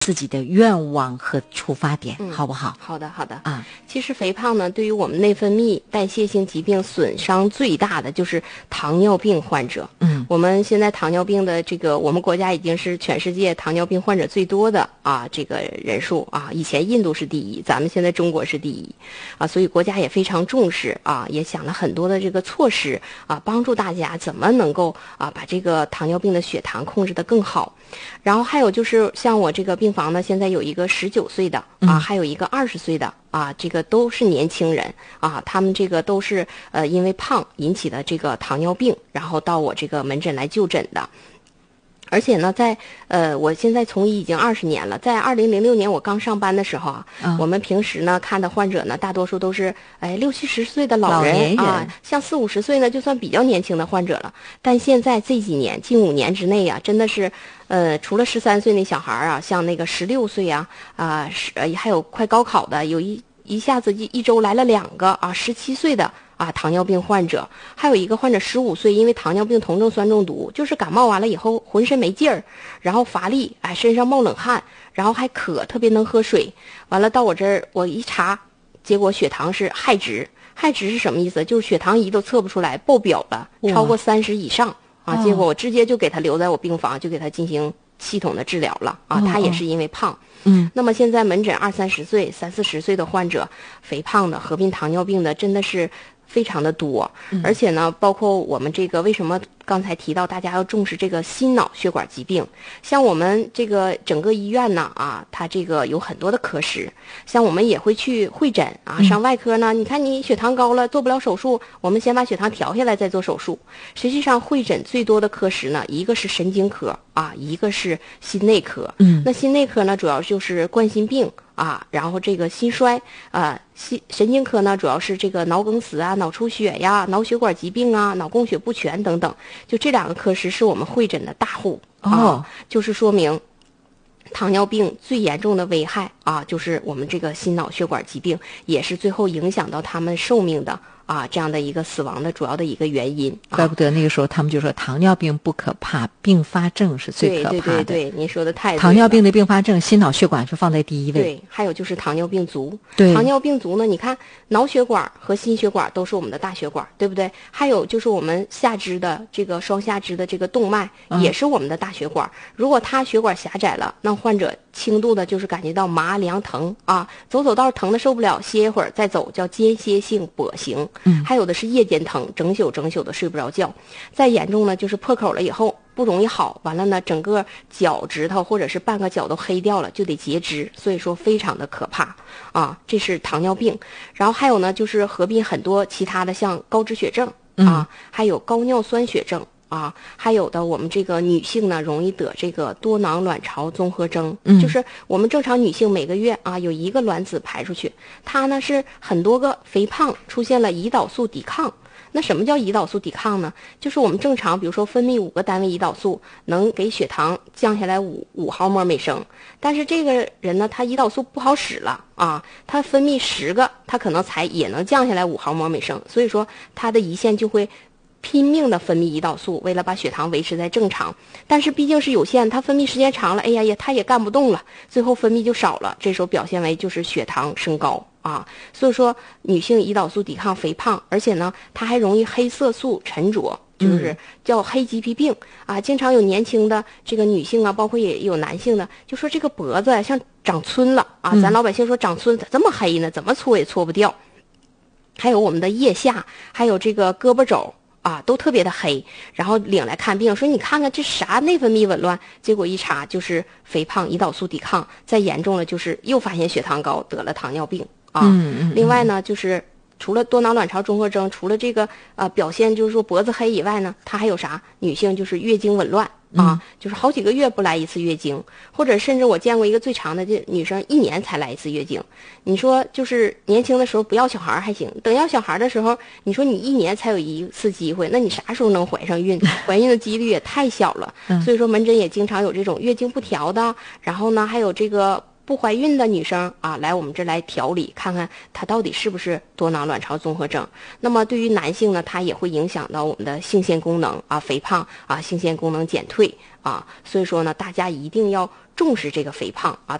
自己的愿望和出发点，好不好？ 好的，好的啊。 其实肥胖呢，对于我们内分泌代谢性疾病损伤最大的就是糖尿病患者。我们现在糖尿病的我们国家已经是全世界糖尿病患者最多的这个人数啊。以前印度是第一，咱们现在中国是第一啊，所以国家也非常重视啊，也想了很多的这个措施啊，帮助大家怎么能够把这个糖尿病的血糖控制得更好。然后还有就是像我这个病房呢，现在有一个19岁的还有一个20岁的这个都是年轻人啊，他们这个都是因为胖引起的这个糖尿病，然后到我这个门诊来就诊的。而且呢，我现在从医已经20年了，在2006年我刚上班的时候我们平时呢看的患者呢，大多数都是60-70岁的老人啊，像40-50岁呢就算比较年轻的患者了。但现在这几年，近5年之内真的是除了13岁那小孩像那个16岁还有快高考的，有一下子一周来了2个17岁的糖尿病患者，还有一个患者15岁，因为糖尿病酮症酸中毒，就是感冒完了以后浑身没劲儿，然后乏力，身上冒冷汗，然后还渴，特别能喝水。完了到我这儿我一查，结果血糖是氦值。氦值是什么意思？就是血糖仪都测不出来，爆表了，超过30以上结果我直接就给他留在我病房，就给他进行系统的治疗了他也是因为胖。那么现在门诊20-30岁、30-40岁的患者，肥胖的、合并糖尿病的，真的是非常的多。而且呢，包括我们这个为什么刚才提到大家要重视这个心脑血管疾病，像我们这个整个医院呢它这个有很多的科室，像我们也会去会诊上外科呢，你看你血糖高了做不了手术，我们先把血糖调下来再做手术。实际上会诊最多的科室呢，一个是神经科一个是心内科。那心内科呢主要就是冠心病然后这个心衰神经科呢主要是这个脑梗死脑出血呀、脑血管疾病脑供血不全等等，就这2个科室是我们会诊的大户就是说明糖尿病最严重的危害就是我们这个心脑血管疾病，也是最后影响到他们寿命的这样的一个死亡的主要的一个原因。 怪不得那个时候他们就说糖尿病不可怕，并发症是最可怕的。 对，您说的太对了。 糖尿病的并发症，心脑血管是放在第一位。 对，还有就是糖尿病足。 对， 糖尿病足呢，你看脑血管和心血管都是我们的大血管，对不对？还有就是我们下肢的这个双下肢的这个动脉也是我们的大血管。如果它血管狭窄了，那患者轻度的就是感觉到麻凉疼走道疼的受不了，歇一会儿再走，叫间歇性跛行。还有的是夜间疼，整宿的睡不着觉。再严重呢，就是破口了以后不容易好，完了呢，整个脚趾头或者是半个脚都黑掉了，就得截肢，所以说非常的可怕这是糖尿病。然后还有呢，就是合并很多其他的，像高脂血症还有高尿酸血症还有的我们这个女性呢，容易得这个多囊卵巢综合征。就是我们正常女性每个月有一个卵子排出去，它呢是很多个肥胖出现了胰岛素抵抗。那什么叫胰岛素抵抗呢？就是我们正常比如说分泌5个单位胰岛素能给血糖降下来5毫摩每升，但是这个人呢，他胰岛素不好使了他分泌10个，他可能也能降下来5毫摩每升，所以说他的胰腺就会拼命的分泌胰岛素，为了把血糖维持在正常。但是毕竟是有限，它分泌时间长了，它也干不动了，最后分泌就少了，这时候表现为就是血糖升高所以说女性胰岛素抵抗肥胖，而且呢它还容易黑色素沉着，就是叫黑棘皮病经常有年轻的这个女性包括也有男性的，就说这个脖子像长皴了咱老百姓说长皴咋这么黑呢，怎么搓也搓不掉。还有我们的腋下，还有这个胳膊肘都特别的黑，然后领来看病，说你看看这啥内分泌紊乱，结果一查就是肥胖胰岛素抵抗，再严重了就是又发现血糖高，得了糖尿病另外呢，就是除了多囊卵巢综合征，除了这个表现就是说脖子黑以外呢，它还有啥？女性就是月经紊乱就是好几个月不来一次月经，或者甚至我见过一个最长的，这女生1年才来一次月经。你说就是年轻的时候不要小孩还行，等要小孩的时候，你说你1年才有1次机会，那你啥时候能怀上孕？怀孕的几率也太小了。所以说门诊也经常有这种月经不调的，然后呢还有这个不怀孕的女生啊，来我们这来调理，看看她到底是不是多囊卵巢综合征。那么对于男性呢，它也会影响到我们的性腺功能啊，肥胖啊，性腺功能减退啊，所以说呢，大家一定要重视这个肥胖啊。